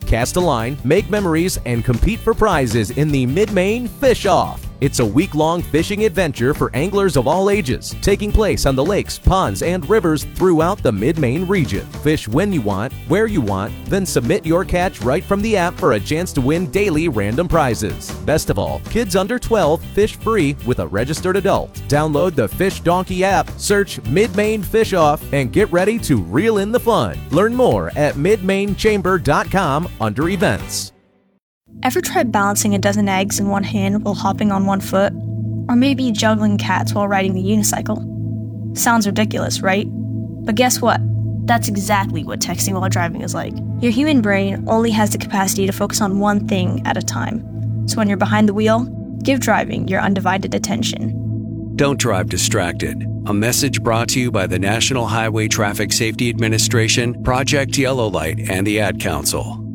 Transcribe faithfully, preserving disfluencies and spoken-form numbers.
cast a line, make memories, and compete for prizes in the Mid-Maine Fish Off. It's a week-long fishing adventure for anglers of all ages, taking place on the lakes, ponds, and rivers throughout the Mid-Maine region. Fish when you want, where you want, then submit your catch right from the app for a chance to win daily random prizes. Best of all, kids under twelve fish free with a registered adult. Download the Fish Donkey app, search Mid-Maine Fish Off, and get ready to reel in the fun. Learn more at mid maine chamber dot com under events. Ever tried balancing a dozen eggs in one hand while hopping on one foot? Or maybe juggling cats while riding the unicycle? Sounds ridiculous, right? But guess what? That's exactly what texting while driving is like. Your human brain only has the capacity to focus on one thing at a time. So when you're behind the wheel, give driving your undivided attention. Don't drive distracted. A message brought to you by the National Highway Traffic Safety Administration, Project Yellow Light, and the Ad Council.